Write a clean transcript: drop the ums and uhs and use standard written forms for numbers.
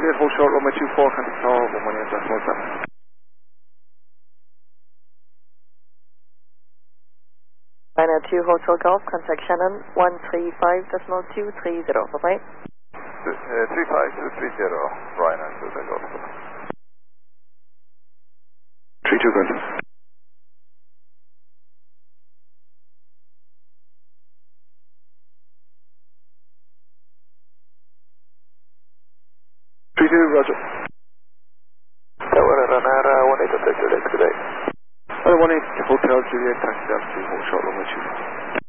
Juliet, hold short, runway 24, contact tower, 118.7. China 2 Hotel Golf, contact Shannon 135.230, bye-bye. 35230, Ryanair Hotel Golf. 32, contact. Roger. Ryanair 18 Hotel Juliet, good day. 18 Hotel Juliet, taxi down to hold short, runway 24.